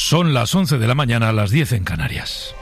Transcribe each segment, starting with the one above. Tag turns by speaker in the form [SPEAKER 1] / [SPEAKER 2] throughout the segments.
[SPEAKER 1] Son las 11 de la mañana, las 10 en Canarias.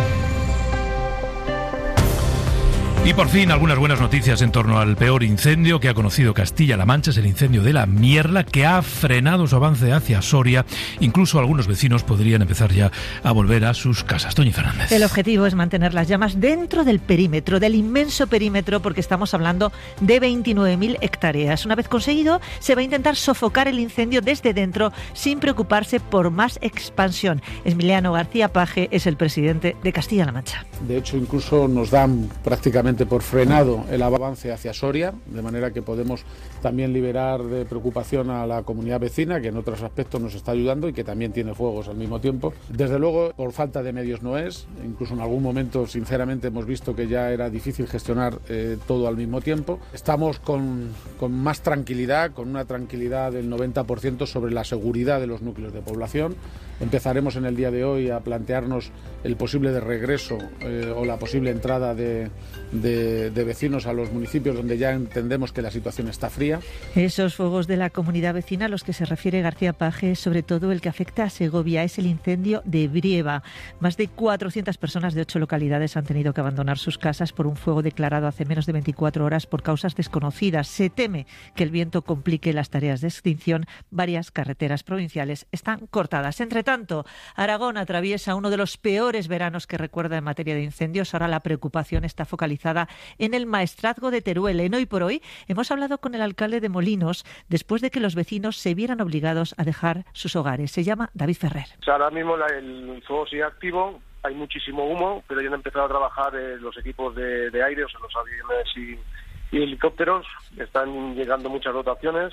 [SPEAKER 1] Y por fin algunas buenas noticias en torno al peor incendio que ha conocido Castilla-La Mancha. Es el incendio de la Mierla, que ha frenado su avance hacia Soria. Incluso algunos vecinos podrían empezar ya a volver a sus casas. Toñi Fernández.
[SPEAKER 2] El objetivo es mantener las llamas dentro del perímetro, del inmenso perímetro, porque estamos hablando de 29.000 hectáreas. Una vez conseguido, se va a intentar sofocar el incendio desde dentro sin preocuparse por más expansión. Emiliano García Paje es el presidente de Castilla-La Mancha.
[SPEAKER 3] De hecho, incluso nos dan prácticamente por frenado el avance hacia Soria, de manera que podemos también liberar de preocupación a la comunidad vecina, que en otros aspectos nos está ayudando y que también tiene fuegos al mismo tiempo. Desde luego, por falta de medios no es, incluso en algún momento, sinceramente, hemos visto que ya era difícil gestionar todo al mismo tiempo. Estamos con más tranquilidad, con una tranquilidad del 90% sobre la seguridad de los núcleos de población. Empezaremos en el día de hoy a plantearnos el posible de regreso o la posible entrada de vecinos a los municipios donde ya entendemos que la situación está fría.
[SPEAKER 2] Esos fuegos de la comunidad vecina a los que se refiere García Paje, sobre todo el que afecta a Segovia, es el incendio de Brieva. Más de 400 personas de 8 localidades han tenido que abandonar sus casas por un fuego declarado hace menos de 24 horas por causas desconocidas. Se teme que el viento complique las tareas de extinción. Varias carreteras provinciales están cortadas. Entre tanto, Aragón atraviesa uno de los peores veranos que recuerda en materia de incendios. Ahora la preocupación está focalizada en el maestrazgo de Teruel. En Hoy por Hoy hemos hablado con el alcalde de Molinos después de que los vecinos se vieran obligados a dejar sus hogares. Se llama David Ferrer.
[SPEAKER 4] Ahora mismo el fuego sigue activo, hay muchísimo humo, pero ya han empezado a trabajar los equipos de aire, o sea, los aviones y helicópteros. Están llegando muchas dotaciones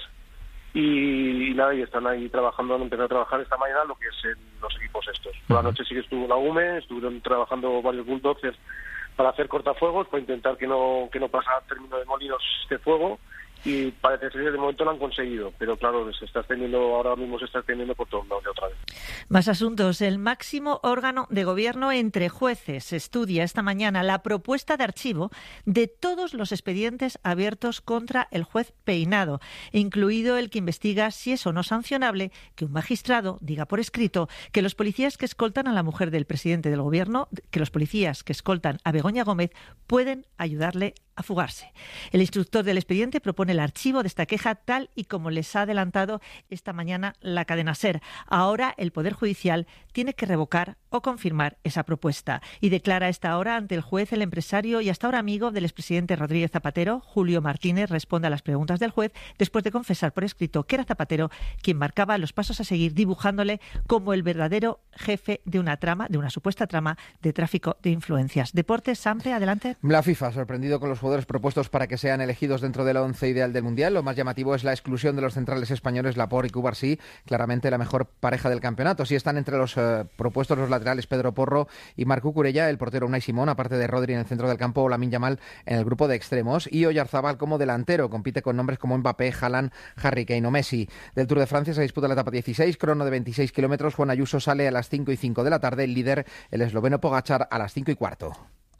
[SPEAKER 4] y están ahí trabajando, han empezado a trabajar esta mañana lo que es los equipos estos. Por la noche sí que estuvo la UME, estuvieron trabajando varios bulldozers para hacer cortafuegos, para intentar que no pasara al término de Molinos este fuego, y parece ser que de momento lo han conseguido, pero claro, ahora mismo se está extendiendo por todos lados de otra vez.
[SPEAKER 2] Más asuntos. El máximo órgano de gobierno entre jueces estudia esta mañana la propuesta de archivo de todos los expedientes abiertos contra el juez Peinado, incluido el que investiga si es o no sancionable que un magistrado diga por escrito que los policías que escoltan a la mujer del presidente del gobierno, que los policías que escoltan a Begoña Gómez pueden ayudarle a fugarse. El instructor del expediente propone el archivo de esta queja tal y como les ha adelantado esta mañana la cadena SER. Ahora el Poder Judicial tiene que revocar o confirmar esa propuesta y declara a esta hora ante el juez el empresario y hasta ahora amigo del expresidente Rodríguez Zapatero. Julio Martínez responde a las preguntas del juez después de confesar por escrito que era Zapatero quien marcaba los pasos a seguir, dibujándole como el verdadero jefe de una supuesta trama de tráfico de influencias. Deportes, Sampe, adelante.
[SPEAKER 5] La FIFA ha sorprendido con los jugadores propuestos para que sean elegidos dentro de la once ideal del Mundial. Lo más llamativo es la exclusión de los centrales españoles Laporte y Cubarsí, claramente la mejor pareja del campeonato. Sí están entre los propuestos los laterales Pedro Porro y Marc Cucurella, el portero Unai Simón, aparte de Rodri en el centro del campo o Lamine Yamal en el grupo de extremos, y Oyarzabal como delantero. Compite con nombres como Mbappé, Haaland, Harry Kane o Messi. Del Tour de Francia se disputa la etapa 16, crono de 26 kilómetros. Juan Ayuso sale a las 5:05 de la tarde, el líder, el esloveno Pogačar, a las 5:15.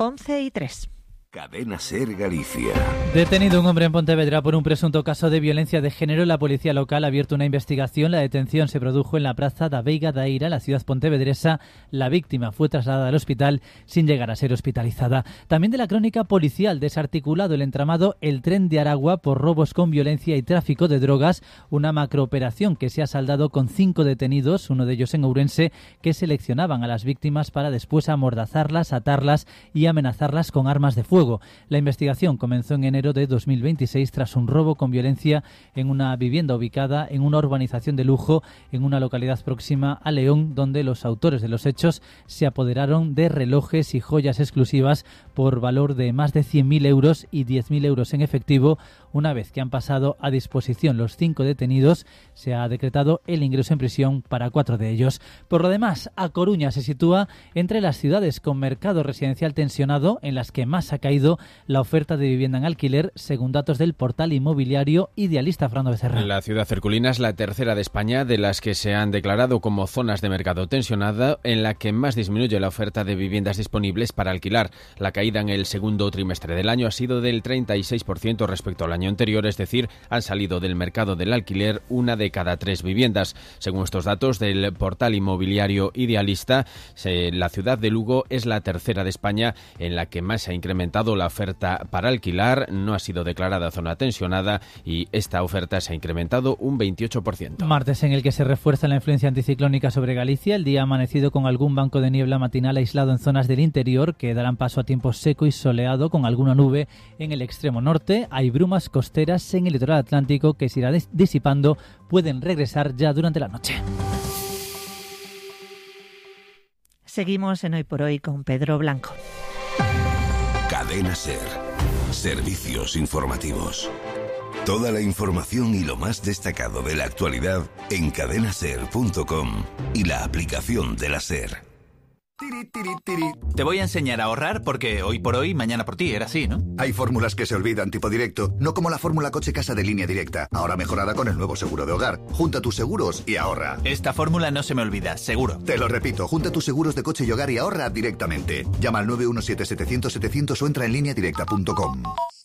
[SPEAKER 2] 11:03.
[SPEAKER 6] Cadena SER Galicia.
[SPEAKER 7] Detenido un hombre en Pontevedra por un presunto caso de violencia de género. La policía local ha abierto una investigación. La detención se produjo en la plaza da Veiga da Ira, en la ciudad pontevedresa. La víctima fue trasladada al hospital sin llegar a ser hospitalizada. También de la crónica policial, desarticulado el entramado El Tren de Aragua por robos con violencia y tráfico de drogas. Una macrooperación que se ha saldado con 5 detenidos, uno de ellos en Ourense, que seleccionaban a las víctimas para después amordazarlas, atarlas y amenazarlas con armas de fuego. La investigación comenzó en enero de 2026 tras un robo con violencia en una vivienda ubicada en una urbanización de lujo en una localidad próxima a León, donde los autores de los hechos se apoderaron de relojes y joyas exclusivas por valor de más de 100.000 euros y 10.000 euros en efectivo. Una vez que han pasado a disposición los 5 detenidos, se ha decretado el ingreso en prisión para 4 de ellos. Por lo demás, A Coruña se sitúa entre las ciudades con mercado residencial tensionado, en las que más ha caído la oferta de vivienda en alquiler, según datos del portal inmobiliario Idealista. Fernando Becerra.
[SPEAKER 8] La ciudad herculina es la tercera de España de las que se han declarado como zonas de mercado tensionado, en la que más disminuye la oferta de viviendas disponibles para alquilar. La caída en el segundo trimestre del año ha sido del 36% respecto al año año anterior, es decir, han salido del mercado del alquiler 1 de cada 3 viviendas. Según estos datos del portal inmobiliario Idealista, la ciudad de Lugo es la tercera de España en la que más se ha incrementado la oferta para alquilar. No ha sido declarada zona tensionada y esta oferta se ha incrementado un 28%.
[SPEAKER 7] Martes en el que se refuerza la influencia anticiclónica sobre Galicia. El día ha amanecido con algún banco de niebla matinal aislado en zonas del interior que darán paso a tiempo seco y soleado con alguna nube en el extremo norte. Hay brumas costeras en el litoral atlántico que se irá disipando. Pueden regresar ya durante la noche.
[SPEAKER 2] Seguimos en Hoy por Hoy con Pedro Blanco.
[SPEAKER 6] Cadena SER. Servicios informativos. Toda la información y lo más destacado de la actualidad en cadenaser.com y la aplicación de la SER.
[SPEAKER 9] Te voy a enseñar a ahorrar porque hoy por hoy, mañana por ti, era así, ¿no?
[SPEAKER 10] Hay fórmulas que se olvidan tipo directo, no como la fórmula coche-casa de Línea Directa, ahora mejorada con el nuevo seguro de hogar. Junta tus seguros y ahorra.
[SPEAKER 9] Esta fórmula no se me olvida, seguro.
[SPEAKER 10] Te lo repito, junta tus seguros de coche y hogar y ahorra directamente. Llama al 917-700-700 o entra en lineadirecta.com.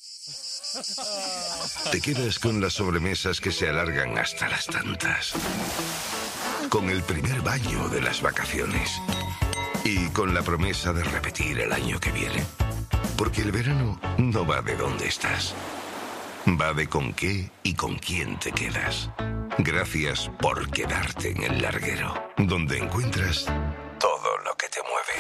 [SPEAKER 6] Te quedas con las sobremesas que se alargan hasta las tantas. Con el primer baño de las vacaciones. Y con la promesa de repetir el año que viene. Porque el verano no va de dónde estás. Va de con qué y con quién te quedas. Gracias por quedarte en El Larguero, donde encuentras todo lo que te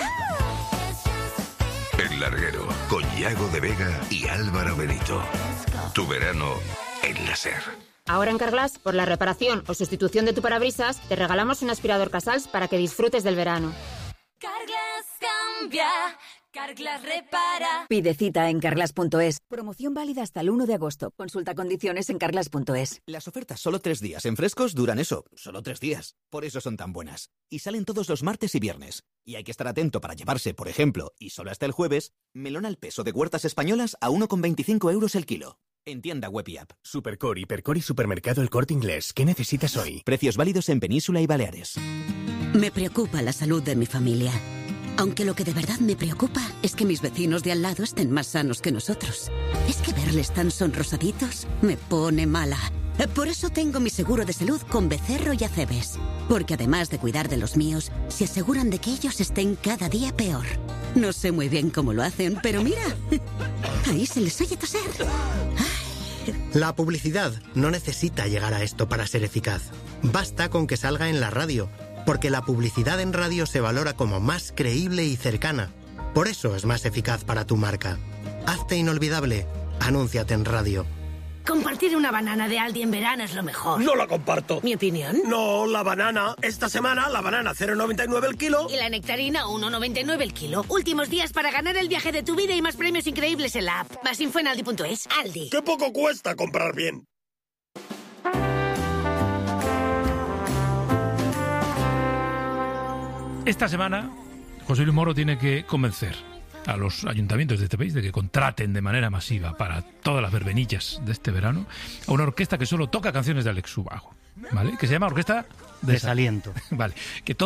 [SPEAKER 6] mueve. El Larguero, con Yago de Vega y Álvaro Benito. Tu verano en la SER.
[SPEAKER 11] Ahora en Carglass, por la reparación o sustitución de tu parabrisas, te regalamos un aspirador Casals para que disfrutes del verano.
[SPEAKER 12] Carglass cambia, Carglass repara.
[SPEAKER 13] Pide cita en carglass.es. Promoción válida hasta el 1 de agosto. Consulta condiciones en carglass.es.
[SPEAKER 14] Las ofertas solo 3 días en frescos duran eso, solo 3 días. Por eso son tan buenas. Y salen todos los martes y viernes. Y hay que estar atento para llevarse, por ejemplo, y solo hasta el jueves, melón al peso de Huertas Españolas a 1,25 euros el kilo. En tienda web y app.
[SPEAKER 15] Supercore, Hipercore y Supermercado El Corte Inglés. ¿Qué necesitas hoy?
[SPEAKER 14] Precios válidos en Península y Baleares.
[SPEAKER 16] Me preocupa la salud de mi familia. Aunque lo que de verdad me preocupa es que mis vecinos de al lado estén más sanos que nosotros. Es que verles tan sonrosaditos me pone mala. Por eso tengo mi seguro de salud con Becerro y Acebes. Porque además de cuidar de los míos, se aseguran de que ellos estén cada día peor. No sé muy bien cómo lo hacen, pero mira, ahí se les oye toser.
[SPEAKER 15] La publicidad no necesita llegar a esto para ser eficaz. Basta con que salga en la radio, porque la publicidad en radio se valora como más creíble y cercana. Por eso es más eficaz para tu marca. Hazte inolvidable. Anúnciate en radio.
[SPEAKER 17] Compartir una banana de Aldi en verano es lo mejor.
[SPEAKER 18] No la comparto.
[SPEAKER 17] ¿Mi opinión?
[SPEAKER 18] No, la banana. Esta semana la banana 0,99 el kilo.
[SPEAKER 17] Y la nectarina 1,99 el kilo. Últimos días para ganar el viaje de tu vida y más premios increíbles en la app. Más info en aldi.es. Aldi.
[SPEAKER 18] ¡Qué poco cuesta comprar bien!
[SPEAKER 1] Esta semana, José Luis Moro tiene que convencer a los ayuntamientos de este país de que contraten de manera masiva para todas las verbenillas de este verano a una orquesta que solo toca canciones de Alex Ubago, ¿vale? Que se llama Orquesta
[SPEAKER 19] Desaliento.
[SPEAKER 1] Vale. Que